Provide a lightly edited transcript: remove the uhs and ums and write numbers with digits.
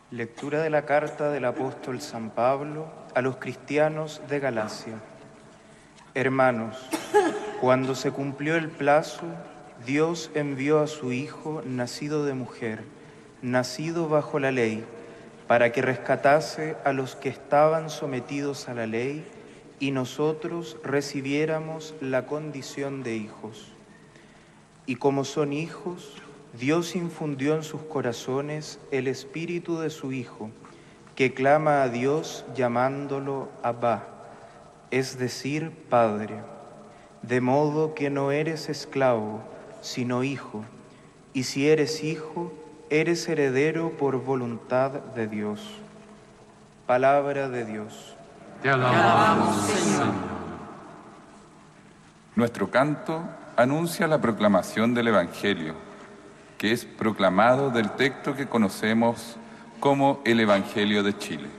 Lectura de la carta del apóstol San Pablo a los cristianos de Galacia. Hermanos, cuando se cumplió el plazo, Dios envió a su Hijo, nacido de mujer, nacido bajo la ley, para que rescatase a los que estaban sometidos a la ley y nosotros recibiéramos la condición de hijos. Y como son hijos, Dios infundió en sus corazones el espíritu de su Hijo, que clama a Dios llamándolo Abba, es decir, Padre. De modo que no eres esclavo, sino hijo, y si eres hijo, eres heredero por voluntad de Dios. Palabra de Dios. Te alabamos, Señor. Nuestro canto anuncia la proclamación del Evangelio, que es proclamado del texto que conocemos como el Evangelio de Chile.